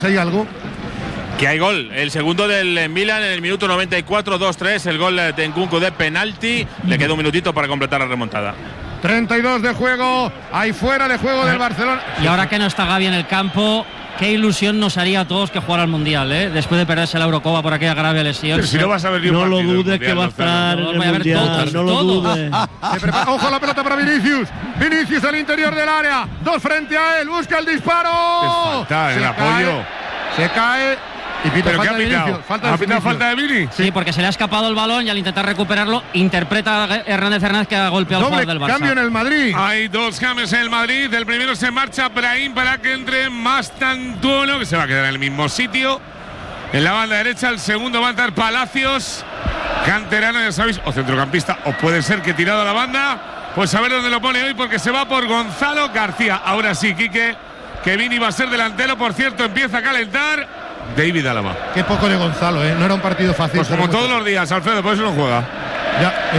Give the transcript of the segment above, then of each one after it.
¿Hay algo? Que hay gol, el segundo del Milan en el minuto 94, 2-3, el gol de Nkunku de penalti. Le queda un minutito para completar la remontada. 32 de juego, hay fuera de juego del Barcelona. Y ahora que no está Gavi en el campo, qué ilusión nos haría a todos que jugara al Mundial, ¿eh? Después de perderse la Eurocopa por aquella grave lesión. Pero si no vas a ver ni un no partido, lo dudes que va a estar en el Mundial, no lo dudes. Ojo la pelota para Vinicius. Vinicius al interior del área, dos frente a él, busca el disparo. Falta el apoyo. Se cae. Y pita falta de Vinicius. Falta de Vini. Sí, porque se le ha escapado el balón y al intentar recuperarlo, interpreta Hernández Hernández que ha golpeado al jugador del Barça. Cambio en el Madrid. Hay dos cambios en el Madrid. El primero se marcha Brahim para que entre Mastantuono, que se va a quedar en el mismo sitio. En la banda derecha, el segundo va a entrar Palacios, canterano, ya sabéis, o centrocampista, o puede ser que tirado a la banda. Pues a ver dónde lo pone hoy, porque se va por Gonzalo García. Ahora sí, Quique, que Vini va a ser delantero. Por cierto, empieza a calentar David Alaba. Qué poco de Gonzalo, ¿eh? No era un partido fácil. Pues como todos los días, Alfredo, por eso no juega. Ya,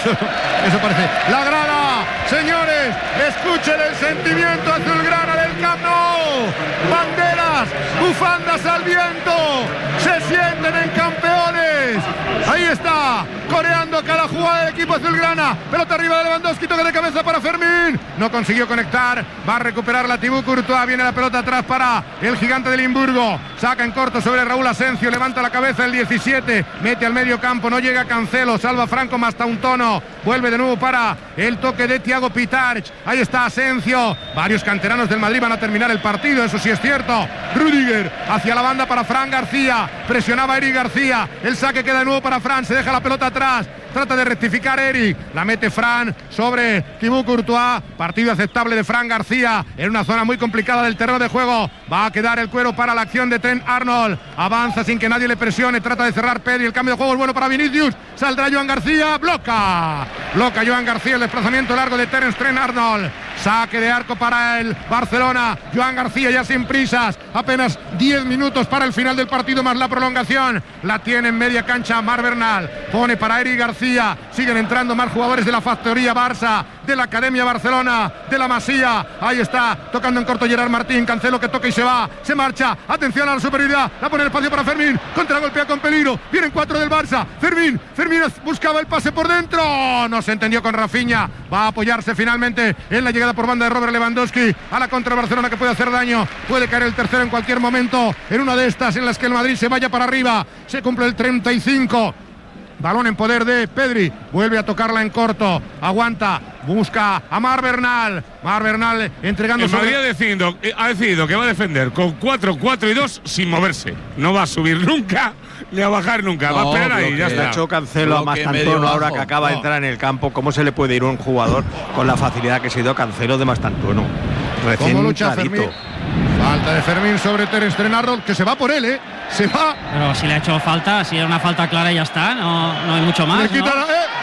eso parece. La grada, señores, escuchen el sentimiento azulgrana del Camp Nou. Banderas, bufandas al viento, se sienten en campeones. Ahí está, coreando cada jugada del equipo azulgrana. Pelota arriba de Lewandowski, toque de cabeza para Fermín. No consiguió conectar, va a recuperar la Thibaut Courtois. Viene la pelota atrás para el gigante de Limburgo. Saca en corto sobre Raúl Asensio, levanta la cabeza el 17, mete al medio campo, no llega Cancelo, salva Franco Mastantuono, vuelve de nuevo para el toque de Thiago Pitarch. Ahí está Asensio, varios canteranos del Madrid van a terminar el partido, eso sí es cierto. Rüdiger hacia la banda para Fran García, presionaba Eric García, el saque queda de nuevo para Fran, se deja la pelota atrás. Trata de rectificar Eric, la mete Fran sobre Thibaut Courtois. Partido aceptable de Fran García en una zona muy complicada del terreno de juego. Va a quedar el cuero para la acción de Trent Arnold. Avanza sin que nadie le presione, trata de cerrar Pedri. El cambio de juego es bueno para Vinicius. Saldrá Joan García, bloca Joan García el desplazamiento largo de Trent Arnold. Saque de arco para el Barcelona. Joan García ya sin prisas. Apenas 10 minutos para el final del partido más la prolongación. La tiene en media cancha Marc Bernal. Pone para Eric García. Siguen entrando más jugadores de la factoría Barça, de la Academia Barcelona, de la Masía. Ahí está, tocando en corto Gerard Martín. Cancelo que toca y se va. Se marcha. Atención a la superioridad. La pone el espacio para Fermín. Contragolpea con peligro. Vienen 4 del Barça. Fermín buscaba el pase por dentro. No se entendió con Rafinha. Va a apoyarse finalmente en la llegada por banda de Robert Lewandowski a la contra Barcelona, que puede hacer daño. Puede caer el tercero en cualquier momento, en una de estas en las que el Madrid se vaya para arriba. Se cumple el 35. Balón en poder de Pedri, vuelve a tocarla en corto, aguanta, busca a Marc Bernal. Marc Bernal entregando. El Madrid ha decidido que va a defender con 4-4-2 sin moverse. No va a subir nunca ni a bajar nunca. Va a esperar ahí, ya está. Ha hecho Cancelo a Mastantuono ahora que acaba de entrar en el campo. ¿Cómo se le puede ir a un jugador con la facilidad que se ha ido Cancelo de Mastantuono? ¿Cómo lucha Fermín? Falta de Fermín sobre Ter Stegen, que se va por él, ¿eh? Se va. Pero si le ha hecho falta, si era una falta clara y ya está, no hay mucho más. Le quita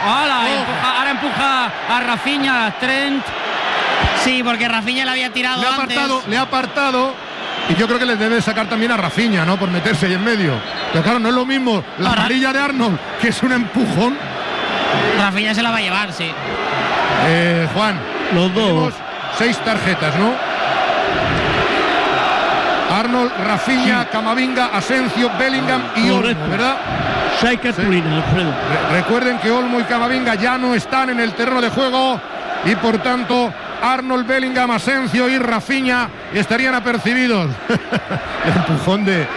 ahora empuja a Rafinha, Trent. Sí, porque Rafinha le había tirado Le ha apartado. Y yo creo que le debe sacar también a Rafinha, ¿no? Por meterse ahí en medio. Pero claro, no es lo mismo la amarilla de Arnold, que es un empujón. Rafinha se la va a llevar, sí. Juan, los dos. 6 tarjetas, ¿no? Arnold, Rafinha, sí. Camavinga, Asensio, Bellingham y Olmo, ¿verdad? Hay cartulina, Alfredo. Recuerden que Olmo y Camavinga ya no están en el terreno de juego y por tanto Arnold, Bellingham, Asensio y Rafinha estarían apercibidos. El empujón de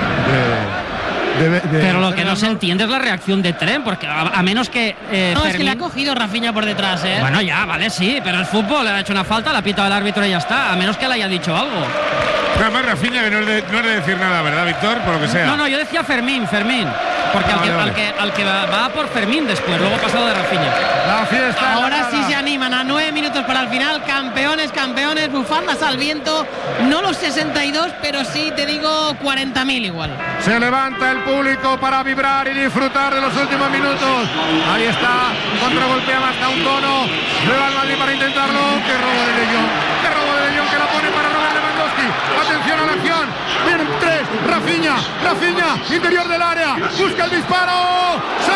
pero lo que no se entiende es la reacción de Trent, porque a menos que no, es que le ha cogido Rafinha por detrás, ¿eh? Bueno, ya, vale, sí, pero el fútbol le ha hecho una falta, la ha pitado el árbitro y ya está, a menos que le haya dicho algo. Además Rafinha que no es de decir nada, ¿verdad, Víctor? Por lo que sea. No, yo decía Fermín, porque al que va por Fermín después, luego pasado de Rafinha. La fiesta. Ahora sí se animan a 9 minutos para el final, campeones, bufandas al viento, no los 62, pero sí te digo 40.000 igual. Se levanta el público para vibrar y disfrutar de los últimos minutos. Ahí está, contragolpea Mastantuono, nueva al Madrid para intentarlo. Qué robo de De Jong, que la pone para Robert Lewandowski. Atención a la acción, vienen 3, Rafinha, interior del área, busca el disparo,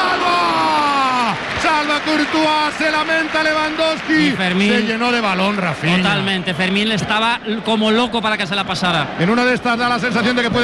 salva Courtois, se lamenta Lewandowski. Y Fermín se llenó de balón Rafinha. Totalmente, Fermín le estaba como loco para que se la pasara. En una de estas da la sensación de que puede